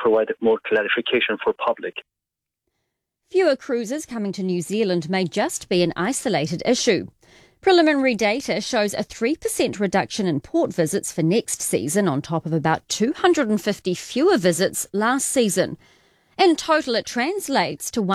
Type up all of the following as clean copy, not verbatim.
provide more clarification for public. Fewer cruises coming to New Zealand may just be an isolated issue. Preliminary data shows a 3% reduction in port visits for next season on top of about 250 fewer visits last season. In total, it translates to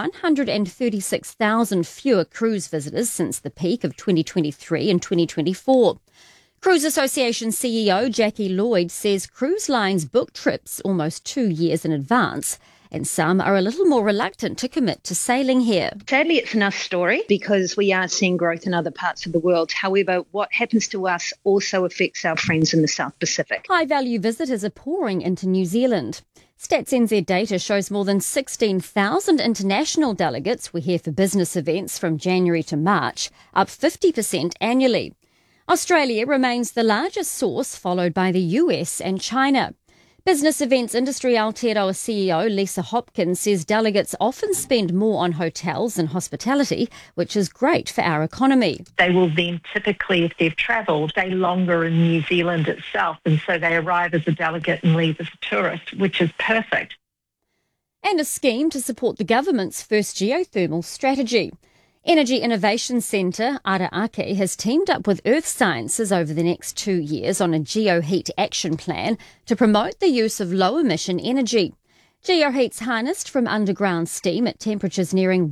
136,000 fewer cruise visitors since the peak of 2023 and 2024. Cruise Association CEO Jackie Lloyd says cruise lines book trips almost 2 years in advance, and some are a little more reluctant to commit to sailing here. Sadly, it's an us story because we are seeing growth in other parts of the world. However, what happens to us also affects our friends in the South Pacific. High-value visitors are pouring into New Zealand. Stats NZ data shows more than 16,000 international delegates were here for business events from January to March, up 50% annually. Australia remains the largest source, followed by the US and China. Business Events Industry Aotearoa CEO Lisa Hopkins says delegates often spend more on hotels and hospitality, which is great for our economy. They will then typically, if they've travelled, stay longer in New Zealand itself, and so they arrive as a delegate and leave as a tourist, which is perfect. And a scheme to support the government's first geothermal strategy. Energy Innovation Centre, Araake, has teamed up with Earth Sciences over the next 2 years on a GeoHeat action plan to promote the use of low-emission energy. GeoHeat's harnessed from underground steam at temperatures nearing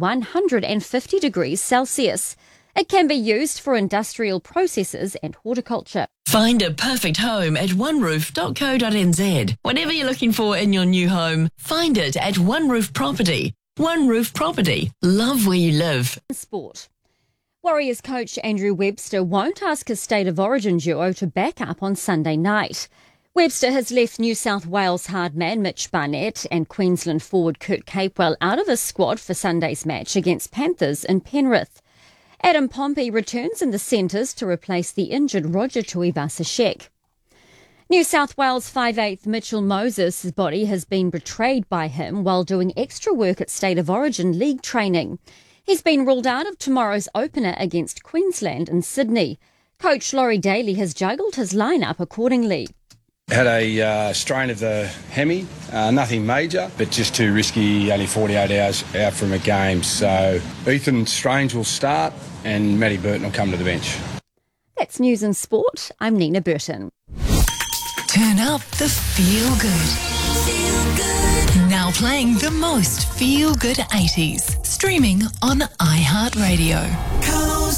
150 degrees Celsius. It can be used for industrial processes and horticulture. Find a perfect home at oneroof.co.nz. Whatever you're looking for in your new home, find it at One Roof Property. One Roof Property. Love where you live. Sport. Warriors coach Andrew Webster won't ask his State of Origin duo to back up on Sunday night. Webster has left New South Wales hard man Mitch Barnett and Queensland forward Kurt Capewell out of his squad for Sunday's match against Panthers in Penrith. Adam Pompey returns in the centres to replace the injured Roger Tuivasa-Sheck. New South Wales 5'8" Mitchell Moses' body has been betrayed by him while doing extra work at State of Origin league training. He's been ruled out of tomorrow's opener against Queensland in Sydney. Coach Laurie Daly has juggled his lineup accordingly. Had a strain of the hemi, nothing major, but just too risky, only 48 hours out from a game. So Ethan Strange will start and Matty Burton will come to the bench. That's News and Sport. I'm Nina Burton. Turn up the feel good. Now playing the most feel good 80s. Streaming on iHeartRadio.